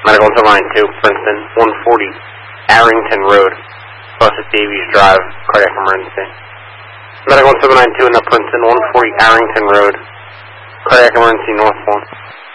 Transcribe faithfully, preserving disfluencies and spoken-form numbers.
Medical seven nine two, Princeton, one forty Arrington Road, close to Davies Drive, cardiac emergency. Medical seven nine two in the Princeton, one forty Arrington Road, cardiac emergency, North one.